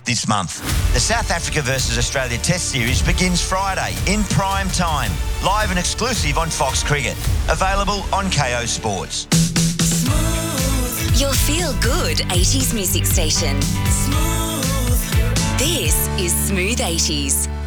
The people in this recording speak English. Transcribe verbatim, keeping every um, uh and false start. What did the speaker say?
this month. The South Africa versus Australia Test Series begins Friday in prime time, live and exclusive on Fox Cricket. Available on K O Sports. Your feel-good eighties music station. Smooth. This is Smooth eighties.